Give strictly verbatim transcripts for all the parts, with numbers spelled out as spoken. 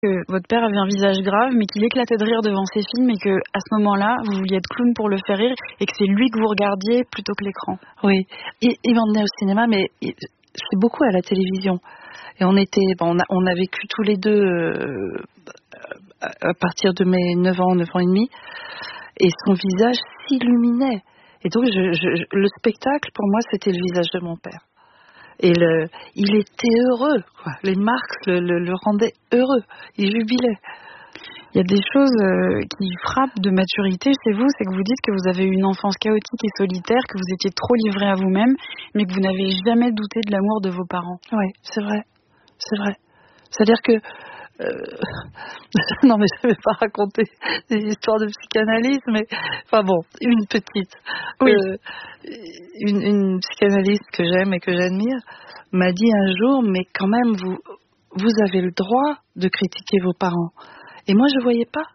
que votre père avait un visage grave, mais qu'il éclatait de rire devant ses films et que à ce moment-là, vous vouliez être clown pour le faire rire et que c'est lui que vous regardiez plutôt que l'écran. Oui, il, il m'emmenait au cinéma, mais il, c'est beaucoup à la télévision. Et on était, bon, on a, on a vécu tous les deux euh, à partir de mes neuf ans, neuf ans et demi, et son visage s'illuminait. Et donc, je, je, le spectacle, pour moi, c'était le visage de mon père. Et le, il était heureux, quoi. Les marques le, le, le rendaient heureux. Il jubilait. Il y a des choses euh, qui frappent de maturité chez vous, c'est que vous dites que vous avez eu une enfance chaotique et solitaire, que vous étiez trop livré à vous-même, mais que vous n'avez jamais douté de l'amour de vos parents. Oui, c'est vrai. C'est vrai. C'est-à-dire que... Euh... non, mais je ne vais pas raconter des histoires de psychanalyse, mais... Enfin bon, une petite. Oui. Euh, une, une psychanalyste que j'aime et que j'admire m'a dit un jour, mais quand même, vous, vous avez le droit de critiquer vos parents. Et moi, je ne voyais pas.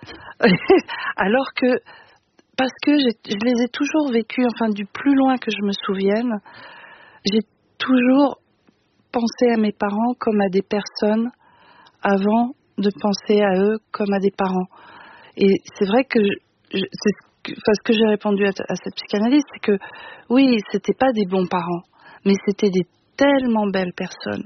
Alors que... Parce que j'ai, je les ai toujours vécus, enfin, du plus loin que je me souvienne, j'ai toujours... penser à mes parents comme à des personnes avant de penser à eux comme à des parents. Et c'est vrai que, je, je, c'est ce que, enfin, ce que j'ai répondu à, à cette psychanalyste, c'est que oui, c'était pas des bons parents, mais c'était des tellement belles personnes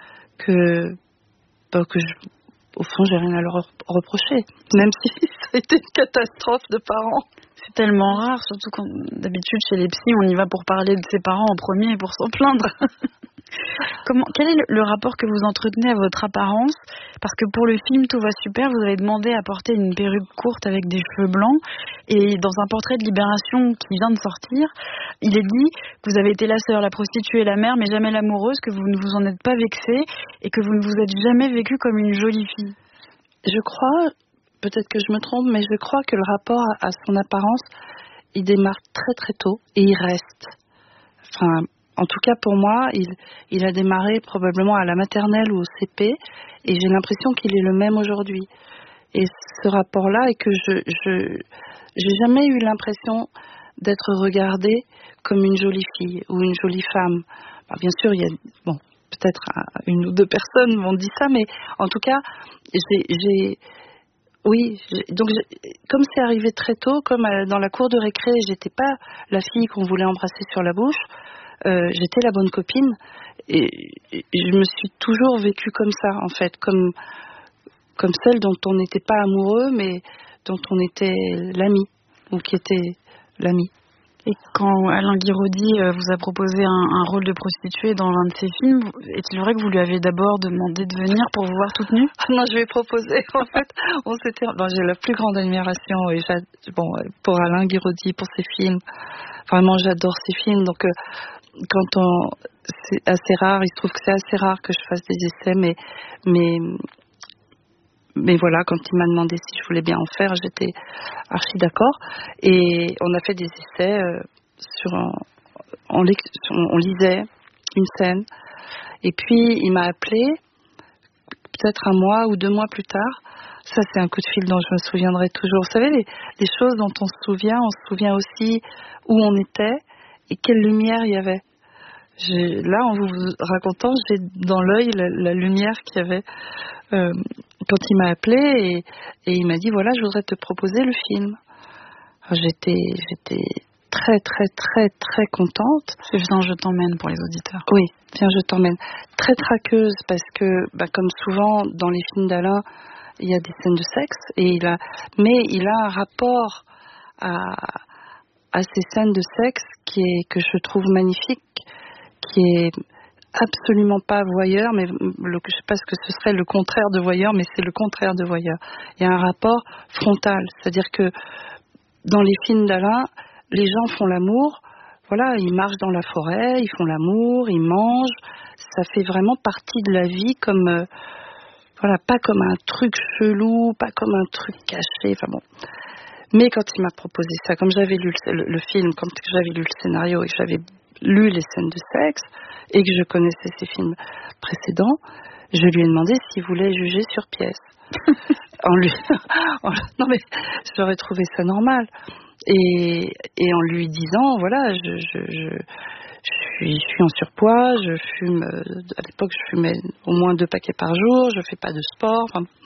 que, bah, que je, au fond, j'ai rien à leur reprocher, même si ça a été une catastrophe de parents. C'est tellement rare, surtout quand d'habitude chez les psys, on y va pour parler de ses parents en premier et pour s'en plaindre. Comment, quel est le, le rapport que vous entretenez à votre apparence? Parce que pour le film Tout va super, vous avez demandé à porter une perruque courte avec des cheveux blancs. Et dans un portrait de Libération qui vient de sortir, il est dit que vous avez été la sœur, la prostituée, la mère, mais jamais l'amoureuse, que vous ne vous en êtes pas vexée et que vous ne vous êtes jamais vécue comme une jolie fille. Je crois, peut-être que je me trompe, mais je crois que le rapport à, à son apparence, il démarre très très tôt et il reste. Enfin... En tout cas, pour moi, il, il a démarré probablement à la maternelle ou au C P, et j'ai l'impression qu'il est le même aujourd'hui. Et ce rapport-là est que je, je, j'ai jamais eu l'impression d'être regardée comme une jolie fille ou une jolie femme. Alors, bien sûr, il y a, bon, peut-être une ou deux personnes m'ont dit ça, mais en tout cas, j'ai, j'ai oui, j'ai, donc j'ai, comme c'est arrivé très tôt, comme dans la cour de récré, j'étais pas la fille qu'on voulait embrasser sur la bouche. Euh, j'étais la bonne copine et, et je me suis toujours vécue comme ça en fait, comme, comme celle dont on n'était pas amoureux mais dont on était l'ami ou qui était l'ami. Et quand Alain Guiraudy vous a proposé un, un rôle de prostituée dans l'un de ses films, est-il vrai que vous lui avez d'abord demandé de venir pour vous voir toute nue? Non, je lui ai proposé. En fait, on s'était. Bon, j'ai la plus grande admiration et bon, pour Alain Guiraudy, pour ses films. Vraiment, j'adore ses films. Donc, euh, quand on, c'est assez rare. Il se trouve que c'est assez rare que je fasse des essais, mais, mais, mais voilà, quand il m'a demandé si je voulais bien en faire, j'étais archi d'accord. Et on a fait des essais euh, sur, un, on, on lisait une scène. Et puis il m'a appelé, peut-être un mois ou deux mois plus tard. Ça, c'est un coup de fil dont je me souviendrai toujours. Vous savez, les, les choses dont on se souvient, on se souvient aussi où on était et quelle lumière il y avait. J'ai, là, en vous racontant, j'ai dans l'œil la, la lumière qu'il y avait euh, quand il m'a appelé et, et il m'a dit, voilà, je voudrais te proposer le film. Alors, j'étais, j'étais très, très, très, très contente. C'est Viens, je t'emmène pour les auditeurs. Oui, Viens, je t'emmène. Très traqueuse parce que, bah, comme souvent dans les films d'Alain, il y a des scènes de sexe, et il a, mais il a un rapport à, à ces scènes de sexe qui est, que je trouve magnifique, qui est absolument pas voyeur, mais le, je sais pas ce que ce serait le contraire de voyeur, mais c'est le contraire de voyeur. Il y a un rapport frontal, c'est-à-dire que dans les films d'Alain, les gens font l'amour, voilà, ils marchent dans la forêt, ils font l'amour, ils mangent, ça fait vraiment partie de la vie comme... Euh, Voilà, pas comme un truc chelou, pas comme un truc caché, enfin bon. Mais quand il m'a proposé ça, comme j'avais lu le, le, le film, quand j'avais lu le scénario et que j'avais lu les scènes de sexe et que je connaissais ses films précédents, je lui ai demandé s'il voulait juger sur pièce. en lui, en, non mais j'aurais trouvé ça normal. Et, et en lui disant, voilà, je... je, je Je suis, je suis en surpoids, je fume, à l'époque je fumais au moins deux paquets par jour, je fais pas de sport. Enfin,